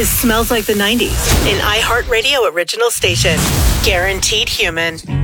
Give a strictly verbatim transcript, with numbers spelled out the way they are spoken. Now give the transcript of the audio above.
is Smells Like the nineties, an iHeartRadio original station. Guaranteed human.